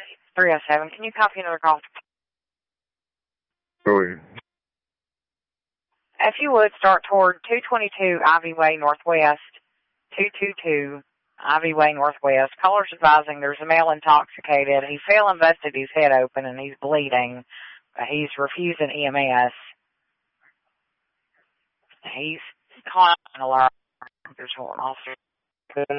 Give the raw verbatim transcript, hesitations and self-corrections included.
three oh seven. Can you copy another call? Go ahead. If you would, start toward two twenty-two Ivy Way Northwest, two twenty-two Ivy Way Northwest. Caller's advising there's a male intoxicated. He fell and busted his head open, and he's bleeding. He's refusing E M S. He's calling an alarm. There's one officer.